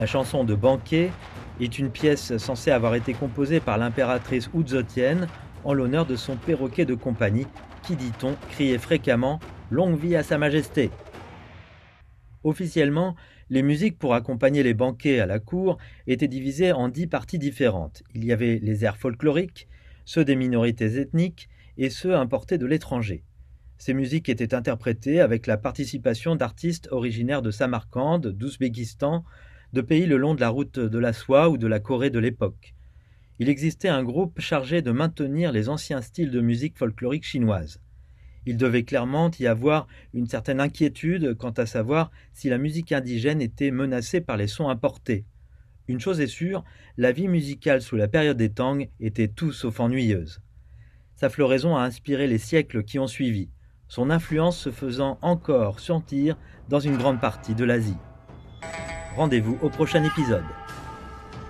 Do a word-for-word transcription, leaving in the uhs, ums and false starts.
La chanson de Banquet est une pièce censée avoir été composée par l'impératrice Ouzotienne en l'honneur de son perroquet de compagnie qui, dit-on, criait fréquemment « Longue vie à Sa Majesté ». Officiellement, les musiques pour accompagner les banquets à la cour étaient divisées en dix parties différentes. Il y avait les airs folkloriques, ceux des minorités ethniques et ceux importés de l'étranger. Ces musiques étaient interprétées avec la participation d'artistes originaires de Samarcande, d'Ouzbékistan, de pays le long de la route de la soie ou de la Corée de l'époque. Il existait un groupe chargé de maintenir les anciens styles de musique folklorique chinoise. Il devait clairement y avoir une certaine inquiétude quant à savoir si la musique indigène était menacée par les sons importés. Une chose est sûre, la vie musicale sous la période des Tang était tout sauf ennuyeuse. Sa floraison a inspiré les siècles qui ont suivi, son influence se faisant encore sentir dans une grande partie de l'Asie. Rendez-vous au prochain épisode.